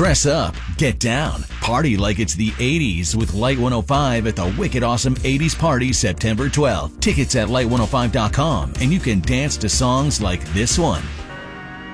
Dress up, get down, party like it's the 80s with Light 105 at the Wicked Awesome 80s Party September 12th. Tickets at light105.com, and you can dance to songs like this one.